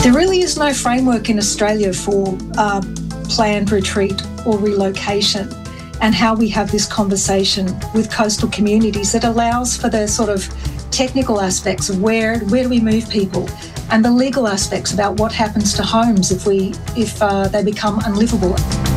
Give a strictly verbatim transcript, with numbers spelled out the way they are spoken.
There really is no framework in Australia for uh, planned retreat or relocation, and how we have this conversation with coastal communities that allows for the sort of technical aspects of where where do we move people, and the legal aspects about what happens to homes if we if uh, they become unlivable.